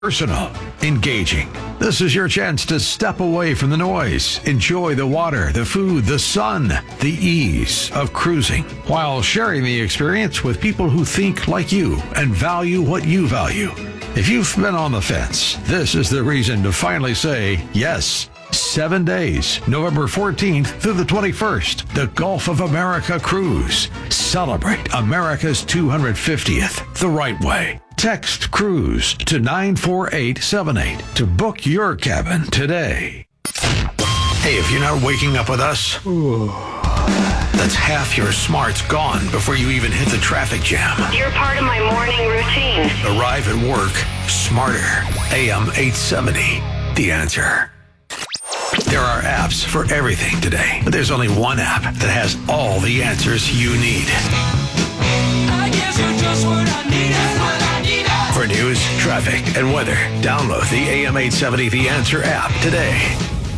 Personal, engaging. This is your chance to step away from the noise, enjoy the water, the food, the sun, the ease of cruising, while sharing the experience with people who think like you and value what you value. If you've been on the fence, this is the reason to finally say yes. 7 days, November 14th through the 21st, the Gulf of America Cruise. Celebrate America's 250th the right way. Text CRUISE to 94878 to book your cabin today. Hey, if you're not waking up with us, that's half your smarts gone before you even hit the traffic jam. You're part of my morning routine. Arrive at work smarter. AM 870, The Answer. There are apps for everything today, but there's only one app that has all the answers you need. I guess you're just what I need. For news, traffic, and weather, download the AM 870 The Answer app today.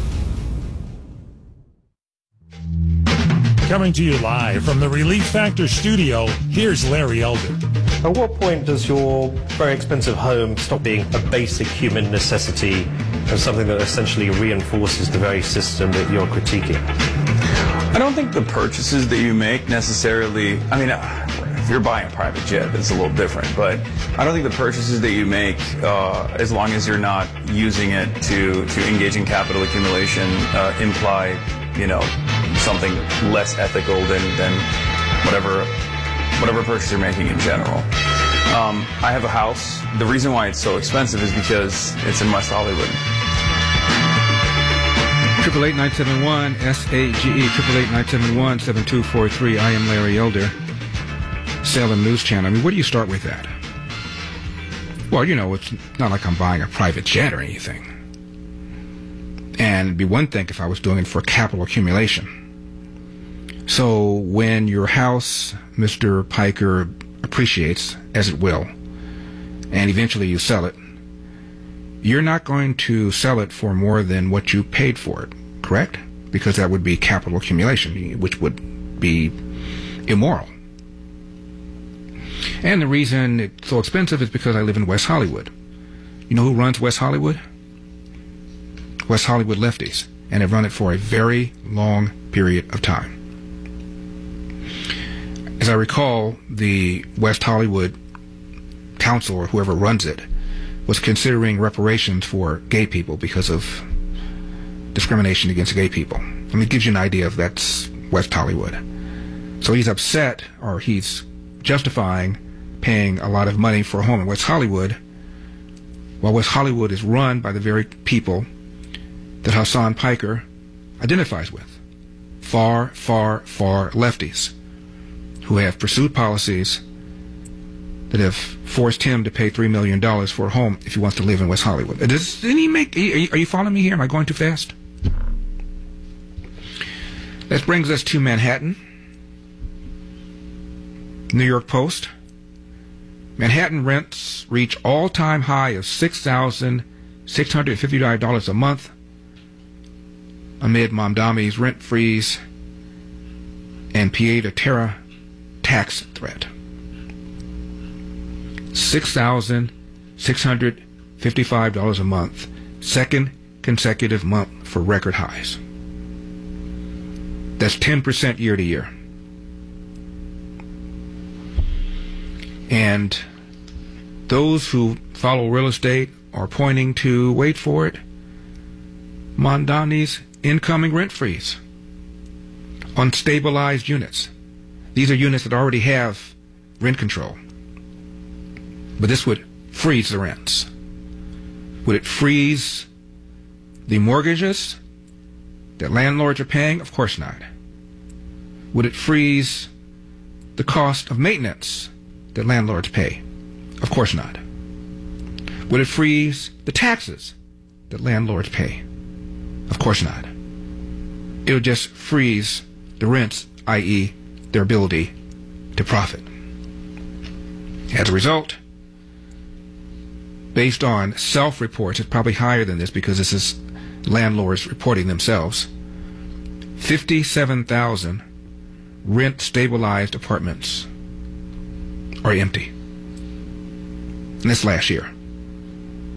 Coming to you live from the Relief Factor studio, here's Larry Elder. At what point does your very expensive home stop being a basic human necessity and something that essentially reinforces the very system that you're critiquing? I don't think the purchases that you make necessarily, if you're buying a private jet, it's a little different, but I don't think the purchases that you make, as long as you're not using it to engage in capital accumulation, imply, something less ethical than whatever purchase you're making in general. I have a house. The reason why it's so expensive is because it's in West Hollywood. 888-971-SAGE, 888-971-7243. I am Larry Elder, Salem News Channel. Where do you start with that? Well, it's not like I'm buying a private jet or anything. And it'd be one thing if I was doing it for capital accumulation. So when your house, Mr. Piker, appreciates, as it will, and eventually you sell it, you're not going to sell it for more than what you paid for it, correct? Because that would be capital accumulation, which would be immoral. And the reason it's so expensive is because I live in West Hollywood. You know who runs West Hollywood? West Hollywood lefties, and have run it for a very long period of time. As I recall, the West Hollywood Council, or whoever runs it, was considering reparations for gay people because of discrimination against gay people. It gives you an idea of that's West Hollywood. So he's upset, or he's justifying paying a lot of money for a home in West Hollywood, while West Hollywood is run by the very people that Hassan Piker identifies with. Far, far, far lefties who have pursued policies that have forced him to pay $3 million for a home if he wants to live in West Hollywood. Are you following me here? Am I going too fast? That brings us to Manhattan. New York Post. Manhattan rents reach all-time high of $6,659 a month amid Mamdani's rent freeze and Pied Terra tax threat. $6,655 a month, second consecutive month for record highs. That's 10% year to year. And those who follow real estate are pointing to, wait for it, Mamdani's incoming rent freeze on stabilized units. These are units that already have rent control. But this would freeze the rents. Would it freeze the mortgages that landlords are paying? Of course not. Would it freeze the cost of maintenance that landlords pay? Of course not. Would it freeze the taxes that landlords pay? Of course not. It would just freeze the rents, i.e., their ability to profit. As a result, based on self-reports, it's probably higher than this because this is landlords reporting themselves, 57,000 rent-stabilized apartments are empty. And this last year.